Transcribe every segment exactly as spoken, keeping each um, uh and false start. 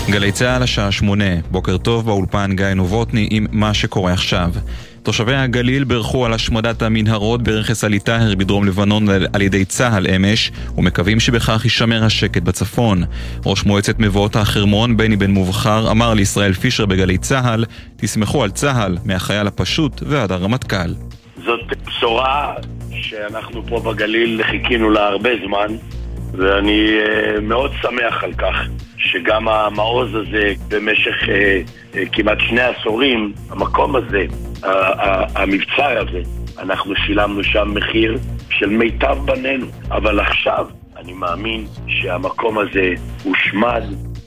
גלי צהל השעה שמונה, בוקר טוב באולפן גיא נובוטני עם מה שקורה עכשיו. תושבי הגליל ברחו על השמדת המנהרות ברכס הליטהר בדרום לבנון על ידי צהל אמש, ומקווים שבכך יישמר השקט בצפון. ראש מועצת מבואות החרמון בני בן מובחר אמר לישראל פישר בגלי צהל, תסמכו על צהל מהחייל הפשוט ועד הרמטכ"ל. זאת בשורה שאנחנו פה בגליל חיכינו לה הרבה זמן, ואני uh, מאוד שמח על כך שגם המעוז הזה במשך uh, uh, כמעט שני עשורים, המקום הזה, uh, uh, המבצר הזה, אנחנו שילמנו שם מחיר של מיטב בנינו, אבל עכשיו אני מאמין שהמקום הזה הושמד.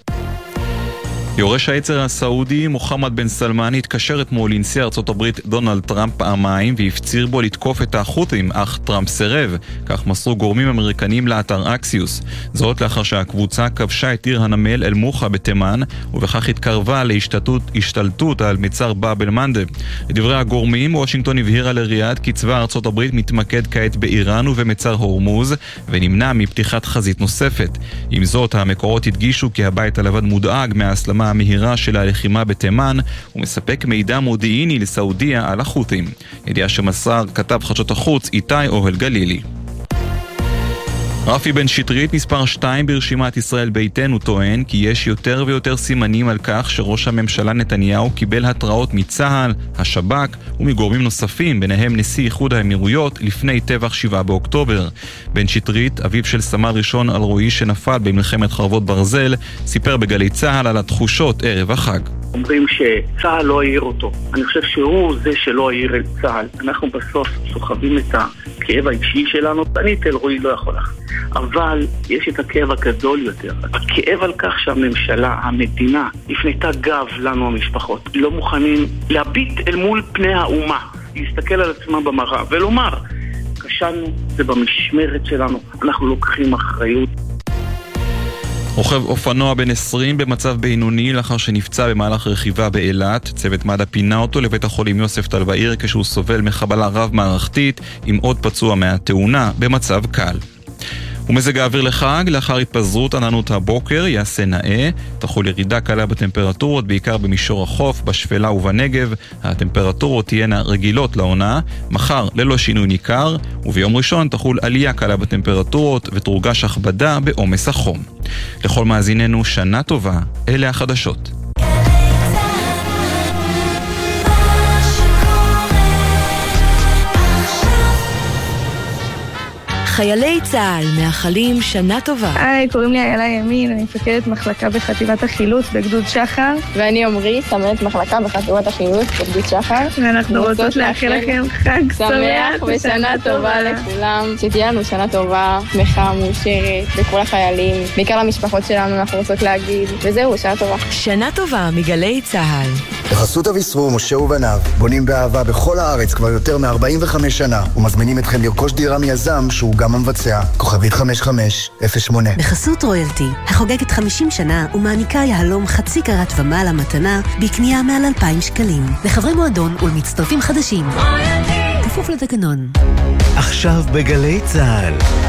יורש היצר הסעודי מוחמד בן סלמן התקשר אתמול לנשיא ארצות הברית דונלד טראמפ פעמיים והפציר בו לתקוף את החות'ים, אך טראמפ סירב, כך מסרו גורמים אמריקנים לאתר אקסיוס. זאת לאחר שהקבוצה כבשה את עיר הנמל אל מוחה בתימן, ובכך התקרבה להשתלטות השתלטות על מצר באב אל מנדב. לדברי הגורמים, וושינגטון הבהירה לריאד כי צבא ארצות הברית מתמקד כעת באיראן ובמצר הורמוז ונמנע מפתיחת חזית נוספת. עם זאת, המקורות הדגישו כי הבית הלבן מודאג מההסלמה המהירה של הלחימה בתימן ומספק מידע מודיעיני לסעודיה על החות'ים. ידיעה שמסר כתב חדשות החוץ איתי אוהל גלילי. רפי בן שטרית, מספר שתיים ברשימת ישראל ביתנו, טוען כי יש יותר ויותר סימנים על כך שראש הממשלה נתניהו קיבל התראות מצה"ל, השב"כ ומגורמים נוספים, ביניהם נשיא איחוד האמירויות, לפני טבח שבעה באוקטובר. בן שטרית, אביו של סמל ראשון אלרועי שנפל במלחמת חרבות ברזל, סיפר בגלי צהל על התחושות ערב החג. אומרים שצהל לא העיר אותו. אני חושב שהוא זה שלא העיר את צהל. אנחנו בסוף סוחבים את הכאב האישי שלנו. אני את אלרועי לא יכול לך. אבל יש את הכאב הגדול יותר. הכאב על כך שהממשלה, המדינה, הפנתה גב לנו המשפחות. לא מוכנים להביט אל מול פני האומה. להסתכל על עצמם במראה ולומר, כשלנו, זה במשמרת שלנו. אנחנו לוקחים אחריות. רוכב אופנוע בן עשרים במצב בינוני לאחר שנפצע במהלך רכיבה באילת. צוות מד"א פינה אותו לבית החולים יוסף טל בעיר כשהוא סובל מחבלה רב מערכתית עם עוד פצוע מהתאונה במצב קל. ומזג האוויר לחג, לאחר התפזרות עננות הבוקר יעשה נאה, תחול ירידה קלה בטמפרטורות, בעיקר במישור החוף, בשפלה ובנגב. הטמפרטורות תהיינה רגילות לעונה, מחר ללא שינוי ניכר, וביום ראשון תחול עלייה קלה בטמפרטורות ותורגש הכבדה בעומס החום. לכל מאזיננו שנה טובה, אלה החדשות. חיילי צה"ל מאחלים שנה טובה. היי, קוראים לי איילה ימין, אני מפקדת מחלקה בחטיבת החילוץ בגדוד שחר. ואני עמרי, סמלת מחלקה בחטיבת החילוץ בגדוד שחר. ואנחנו רוצות לאחל לכם חג שמח ושנה טובה לכולם. שתהיה לנו שנה טובה, שמחה, מאושרת, לכל החיילים. בעיקר למשפחות שלנו אנחנו רוצות להגיד, וזהו, שנה טובה. שנה טובה מגלי צה"ל. בחסות אביסרו, משה ובניו, בונים באהבה בכל הארץ כבר יותר מ-ארבעים וחמש שנה, ומזמינים אתכם לרכוש דירה מיזם שהוא גם המבצע. כוכבית חמש חמש אפס שמונה. בחסות רויאלטי, החוגגת חמישים שנה ומעניקה יהלום חצי קרת ומעלה מתנה בקנייה מעל אלפיים שקלים. לחברי מועדון ולמצטרפים חדשים. כפוף לתקנון. עכשיו בגלי צה"ל.